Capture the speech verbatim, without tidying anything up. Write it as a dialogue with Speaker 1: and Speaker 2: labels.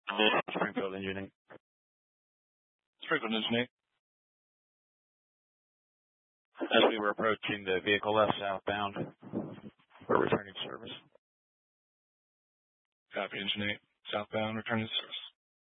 Speaker 1: Springfield Engineering.
Speaker 2: Springfield Engineering.
Speaker 1: As we were approaching the vehicle left southbound, we're returning service.
Speaker 2: Copy, Engineering. Southbound, returning service.